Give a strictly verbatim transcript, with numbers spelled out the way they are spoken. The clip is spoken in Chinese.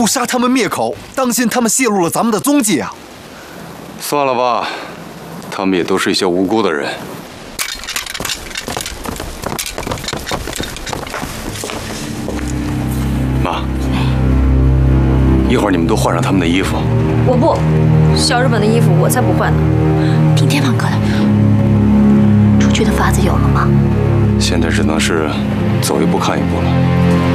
不杀他们灭口，当心他们泄露了咱们的踪迹啊！ 算了吧，他们也都是一些无辜的人。妈，一会儿你们都换上他们的衣服。 我不，小日本的衣服我才不换呢。 听天放歌的，出去的法子有了吗？ 现在只能是走一步看一步了。